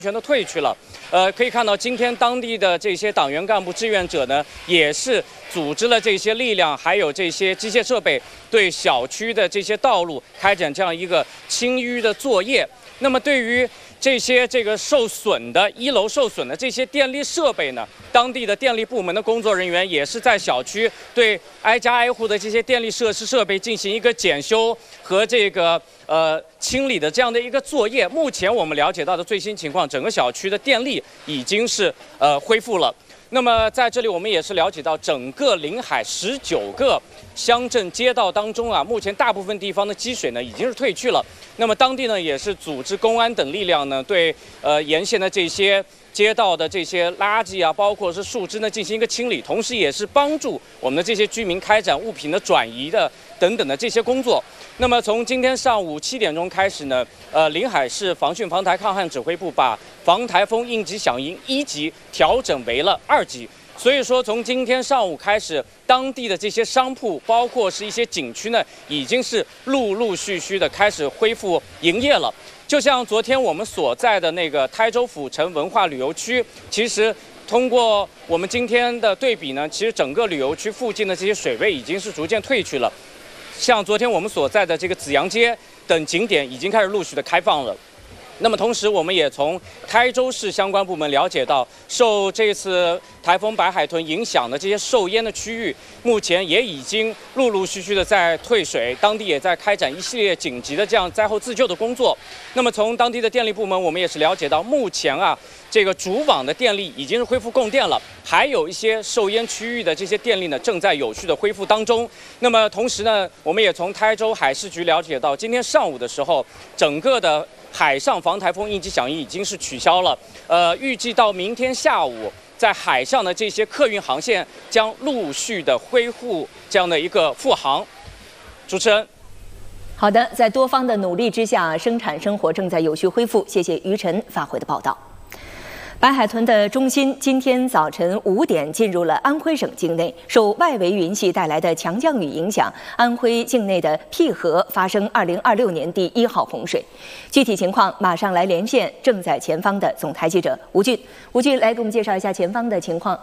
全都退去了。可以看到今天当地的这些党员干部、志愿者呢，也是组织了这些力量，还有这些机械设备，对小区的这些道路开展这样一个清淤的作业。那么对于这些受损的1楼受损的这些电力设备呢，当地的电力部门的工作人员也是在小区对挨家挨户的这些电力设施设备进行一个检修和清理的这样的一个作业。目前我们了解到的最新情况，整个小区的电力已经是恢复了。那么在这里我们也是了解到，整个临海19个乡镇街道当中啊，目前大部分地方的积水呢已经是退去了。那么当地呢也是组织公安等力量呢，对沿线的这些街道的这些垃圾啊，包括是树枝呢进行一个清理，同时也是帮助我们的这些居民开展物品的转移的等等的这些工作。那么从今天上午7点钟开始呢，临海市防汛防台抗旱指挥部把防台风应急响应1级调整为了2级。所以说，从今天上午开始，当地的这些商铺，包括是一些景区呢，已经是陆陆续续的开始恢复营业了。就像昨天我们所在的那个台州府城文化旅游区，其实通过我们今天的对比呢，其实整个旅游区附近的这些水位已经是逐渐退去了。像昨天我们所在的这个紫阳街等景点已经开始陆续的开放了。那么同时，我们也从台州市相关部门了解到，受这次台风白海豚影响的这些受淹的区域，目前也已经陆陆续续的在退水，当地也在开展一系列紧急的这样灾后自救的工作。那么从当地的电力部门，我们也是了解到，目前啊，这个主网的电力已经是恢复供电了，还有一些受淹区域的这些电力呢，正在有序的恢复当中。那么同时呢，我们也从台州海事局了解到，今天上午的时候，整个的海上防台风应急响应已经是取消了，预计到明天下午，在海上的这些客运航线将陆续的恢复这样的一个复航。主持人， 好的，在多方的努力之下，生产生活正在有序恢复。谢谢于晨发回的报道。白海豚的中心今天早晨5点进入了安徽省境内，受外围云系带来的强降雨影响，安徽境内的淠河发生2026年第1号洪水。具体情况马上来连线正在前方的总台记者吴俊。吴俊来给我们介绍一下前方的情况。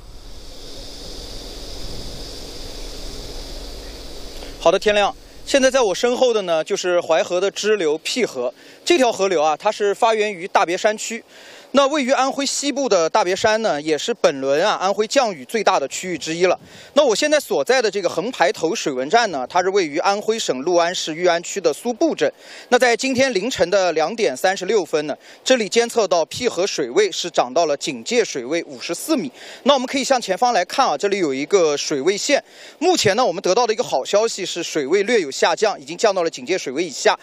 好的，天亮。现在在我身后的呢，就是淮河的支流淠河。这条河流啊，它是发源于大别山区。那位于安徽西部的大别山呢，也是本轮安徽降雨最大的区域之一了。那我现在所在的这个横排头水文站呢，它是位于安徽省六安市裕安区的苏埠镇。那在今天凌晨的2点36分呢，这里监测到淠河水位是涨到了警戒水位54米。那我们可以向前方来看啊，这里有一个水位线。目前呢，我们得到的一个好消息是水位略有下降，已经降到了警戒水位以下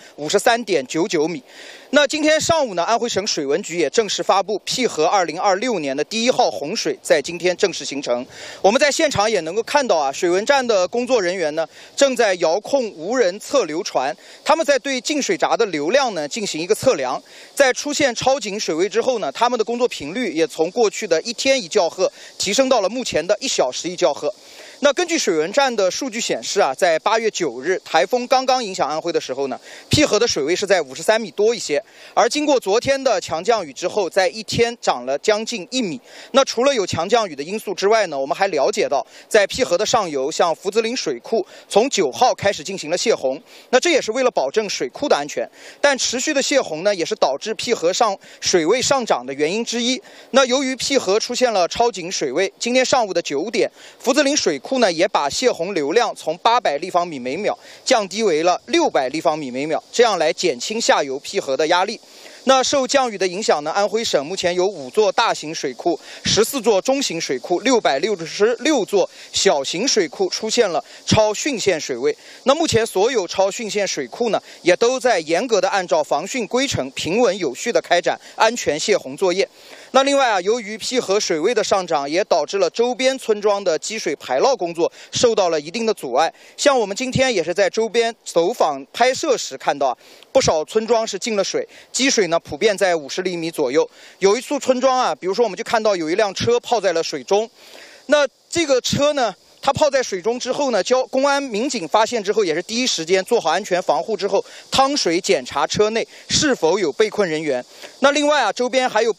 53.99米。那今天上午呢，安徽省水文局也正式发布淠河2026年的第1号洪水在今天正式形成。我们在现场也能够看到啊，水文站的工作人员呢正在遥控无人测流船，他们在对进水闸的流量呢进行一个测量。在出现超警水位之后呢，他们的工作频率也从过去的1天1叫赫提升到了目前的1小时1叫赫。那根据水文站的数据显示啊，在8月9日台风刚刚影响安徽的时候呢，淠河的水位是在53米多一些，而经过昨天的强降雨之后，在1天涨了将近1米。那除了有强降雨的因素之外呢，我们还了解到，在淠河的上游，像福子岭水库从9号开始进行了泄洪，那这也是为了保证水库的安全。但持续的泄洪呢，也是导致淠河上水位上涨的原因之一。那由于淠河出现了超警水位，今天上午的9点，福子岭水库呢也把泄洪流量从800立方米每秒降低为了600立方米每秒，这样来减轻下游淠河的压力。那受降雨的影响呢，安徽省目前有5座大型水库、14座中型水库、666座小型水库出现了超汛限水位。那目前所有超汛限水库呢，也都在严格的按照防汛规程，平稳有序的开展安全泄洪作业。那另外啊，由于淠河水位的上涨，也导致了周边村庄的积水排涝工作受到了一定的阻碍。像我们今天也是在周边走访拍摄时看到啊，不少村庄是进了水，积水呢普遍在50厘米左右。有一处村庄啊，比如说我们就看到有一辆车泡在了水中，那这个车呢，它泡在水中之后呢，公安民警发现之后，也是第一时间做好安全防护之后，趟水检查车内是否有被困人员。那另外啊，周边还有